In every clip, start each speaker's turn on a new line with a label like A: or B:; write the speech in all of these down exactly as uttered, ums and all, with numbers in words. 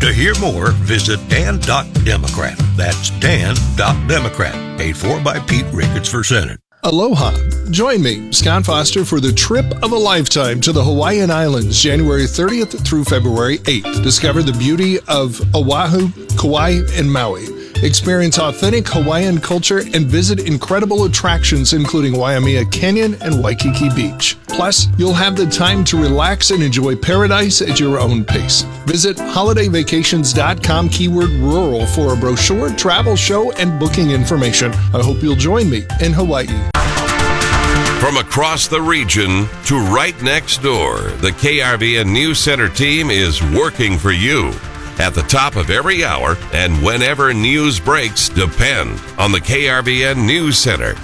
A: To hear more, visit dan dot democrat. That's dan dot democrat. Paid for by Pete Ricketts for Senate.
B: Aloha. Join me, Scott Foster, for the trip of a lifetime to the Hawaiian Islands, January thirtieth through February eighth. Discover the beauty of Oahu, Kauai, and Maui. Experience authentic Hawaiian culture and visit incredible attractions including Waimea Canyon and Waikiki Beach. Plus, you'll have the time to relax and enjoy paradise at your own pace. Visit holiday vacations dot com keyword rural for a brochure, travel show, and booking information. I hope you'll join me in Hawaii.
C: From across the region to right next door, the K R V N News Center team is working for you. At the top of every hour and whenever news breaks, depend on the K R V N News Center.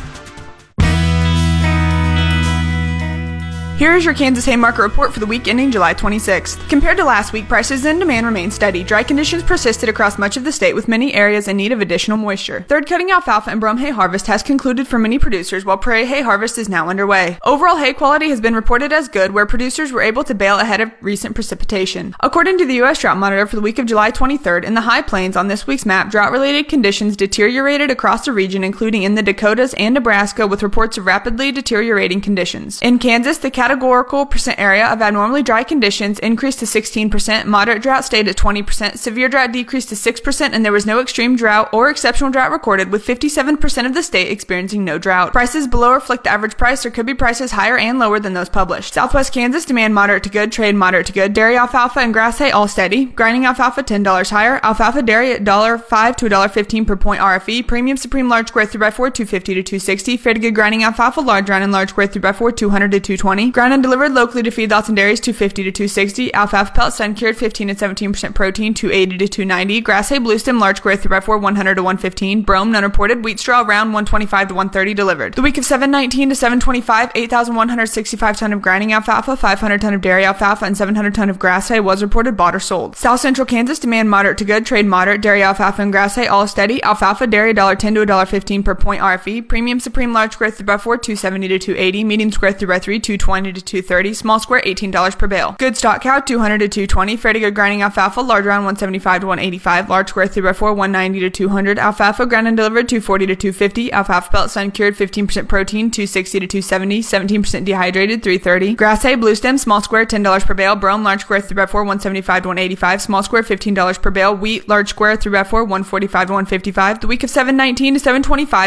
D: Here is your Kansas Haymarket report for the week ending July twenty-sixth. Compared to last week, prices and demand remained steady. Dry conditions persisted across much of the state with many areas in need of additional moisture. Third cutting alfalfa and brome hay harvest has concluded for many producers, while prairie hay harvest is now underway. Overall hay quality has been reported as good, where producers were able to bale ahead of recent precipitation. According to the U S Drought Monitor for the week of July twenty-third, in the High Plains on this week's map, drought-related conditions deteriorated across the region, including in the Dakotas and Nebraska, with reports of rapidly deteriorating conditions. In Kansas, the categorical percent area of abnormally dry conditions increased to sixteen percent, moderate drought stayed at twenty percent, severe drought decreased to six percent, and there was no extreme drought or exceptional drought recorded, with fifty-seven percent of the state experiencing no drought. Prices below reflect the average price. There could be prices higher and lower than those published. Southwest Kansas, demand moderate to good, trade moderate to good. Dairy alfalfa and grass hay all steady. Grinding alfalfa ten dollars higher. Alfalfa dairy at one dollar five to one dollar fifteen per point R F E. Premium Supreme large square three by four two fifty to two sixty. Fair to good grinding alfalfa large round and large square three by four two hundred to two twenty. Ground and delivered locally to feedlots and dairies two fifty to two sixty. Alfalfa pellets sun cured fifteen and seventeen percent protein two eighty to two ninety. Grass hay blue stem large square three by four one hundred to one fifteen. Brome none reported. Wheat straw round one twenty-five to one thirty delivered. The week of seven nineteen to seven twenty-five, eight thousand one hundred sixty-five ton of grinding alfalfa, five hundred ton of dairy alfalfa, and seven hundred ton of grass hay was reported bought or sold. South Central Kansas, demand moderate to good, trade moderate. Dairy alfalfa and grass hay all steady. Alfalfa dairy one dollar ten to one dollar fifteen per point R F E. Premium Supreme large square three by four two seventy to two eighty. Medium square three by three two twenty to two thirty. Small square eighteen dollars per bale. Good stock cow two hundred to two twenty. Fair to good grinding alfalfa large round one seventy-five to one eighty-five. Large square three by four one ninety to two hundred. Alfalfa ground and delivered two forty to two fifty. Alfalfa pellet sun cured fifteen percent protein two sixty to two seventy. seventeen percent dehydrated three thirty. Grass hay blue stem small square ten dollars per bale. Brome large square three by four one seventy-five to one eighty-five. Small square fifteen dollars per bale. Wheat large square three by four one forty-five to one fifty-five. The week of seven nineteen to seven twenty-five,